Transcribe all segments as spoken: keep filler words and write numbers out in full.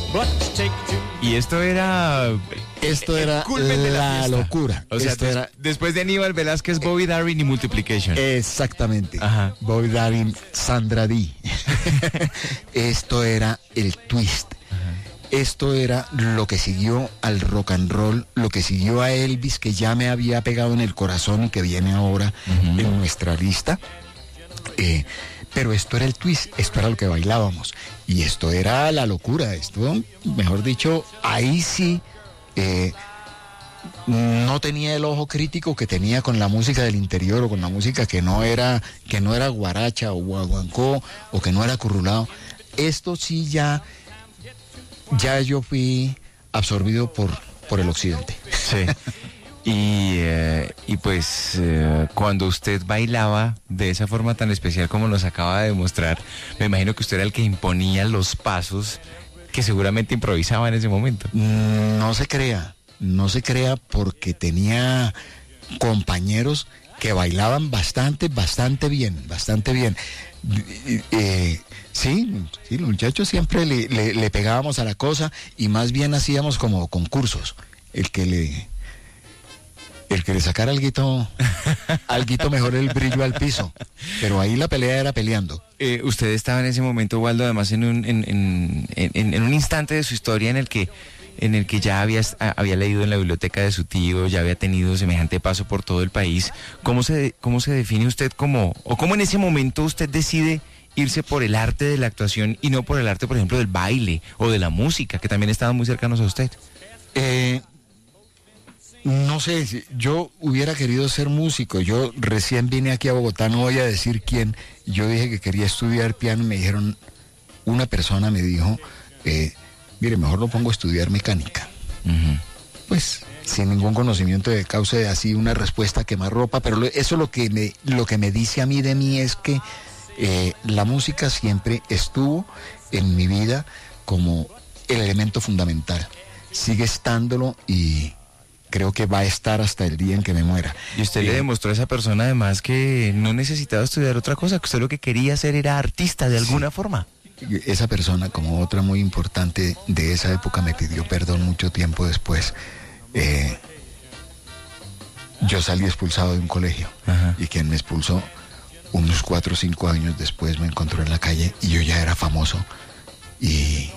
Y esto era... Esto el era culmen de la, fiesta. locura. O sea, Esto des- era después de Aníbal Velázquez, Bobby Darin y Multiplication. exactamente. Ajá. Bobby Darin, Sandra Dee. Esto era el twist. Esto era lo que siguió al rock and roll, lo que siguió a Elvis, que ya me había pegado en el corazón y que viene ahora Ujú. en nuestra lista. Eh, pero esto era el twist, esto era lo que bailábamos. Y esto era la locura. Esto, mejor dicho, ahí sí eh, no tenía el ojo crítico que tenía con la música del interior o con la música que no era, que no era guaracha o guaguancó o que no era currulado. Esto sí ya... Ya yo fui absorbido por, por el occidente. Sí. Y, eh, y pues eh, cuando usted bailaba de esa forma tan especial como nos acaba de demostrar, me imagino que usted era el que imponía los pasos que seguramente improvisaba en ese momento. No se crea, no se crea porque tenía compañeros que bailaban bastante, bastante bien, bastante bien. Eh, eh, sí, sí, los muchachos siempre le, le, le pegábamos a la cosa y más bien hacíamos como concursos. El que le... El que le sacara alguito, alguito mejor el brillo al piso. Pero ahí la pelea era peleando. Eh, usted estaba en ese momento, Waldo, además en un, en, en, en, en un instante de su historia en el que, en el que ya había, había leído en la biblioteca de su tío, ya había tenido semejante paso por todo el país. ¿Cómo se, cómo se define usted como, o cómo en ese momento usted decide irse por el arte de la actuación y no por el arte, por ejemplo, del baile o de la música, que también estaban muy cercanos a usted? Eh... No sé, si yo hubiera querido ser músico. Yo recién vine aquí a Bogotá, no voy a decir quién. Yo dije que quería estudiar piano y me dijeron, una persona me dijo, eh, mire, mejor lo pongo a estudiar mecánica. Uh-huh. Pues sin ningún conocimiento de causa, de así una respuesta a quemarropa, pero lo, eso lo que me, lo que me dice a mí de mí es que eh, la música siempre estuvo en mi vida como el elemento fundamental. Sigue estándolo y... creo que va a estar hasta el día en que me muera. Y usted eh, le demostró a esa persona además que no necesitaba estudiar otra cosa, que usted lo que quería hacer era artista de alguna sí. forma. Esa persona, como otra muy importante de esa época, me pidió perdón mucho tiempo después. Eh, yo salí expulsado de un colegio. Ajá. Y quien me expulsó unos cuatro o cinco años después me encontró en la calle y yo ya era famoso y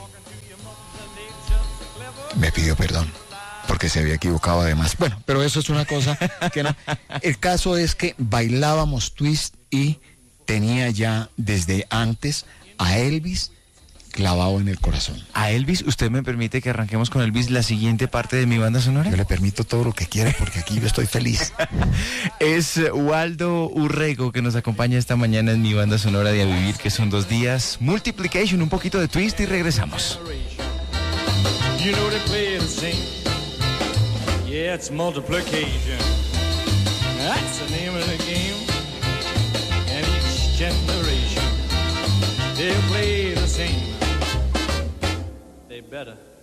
me pidió perdón. Porque se había equivocado además. Bueno, pero eso es una cosa que no. El caso es que bailábamos twist y tenía ya desde antes a Elvis clavado en el corazón. ¿A Elvis? ¿Usted me permite que arranquemos con Elvis la siguiente parte de mi banda sonora? Yo le permito todo lo que quiera porque aquí yo estoy feliz. Es Waldo Urrego que nos acompaña esta mañana en mi banda sonora de A Vivir, que son dos días. Multiplication, un poquito de twist y regresamos. You know they play the same. Yeah, it's multiplication. That's the name of the game. And each generation, they'll play the same. They better.